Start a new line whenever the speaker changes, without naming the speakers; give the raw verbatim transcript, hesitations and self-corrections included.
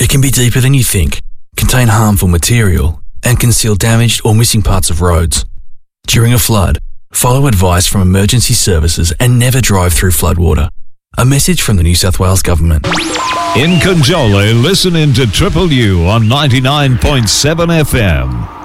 It can be deeper than you think, contain harmful material, and conceal damaged or missing parts of roads. During a flood, follow advice from emergency services and never drive through floodwater. A message from the New South Wales Government.
In Conjola, listen in to Triple U on ninety-nine point seven F M.